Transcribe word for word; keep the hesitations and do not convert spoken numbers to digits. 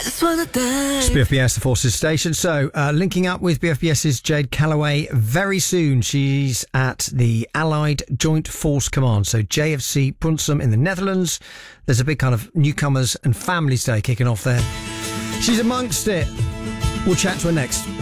Just for the day. It's B F B S, the Forces Station. So, uh, linking up with BFBS's Jade Calloway very soon. She's at the Allied Joint Force Command, so J F C Brunsum in the Netherlands. There's a big kind of newcomers and families day kicking off there. She's amongst it. We'll chat to her next.